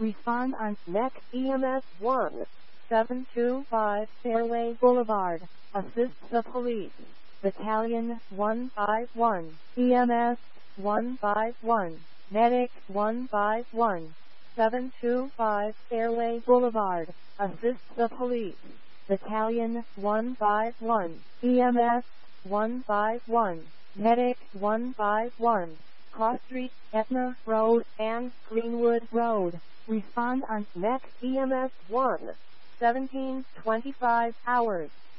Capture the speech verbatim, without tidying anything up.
Respond on Next E M S one seven two five Fairway Boulevard. Assist the police. Battalion one five one. E M S one five one. Medic one five one. seven two five Fairway Boulevard. Assist the police. Battalion one five one. E M S one five one. Medic one five one. Cross Street, Etna Road, and Greenwood Road. Respond on Next E M S one seventeen twenty-five hours.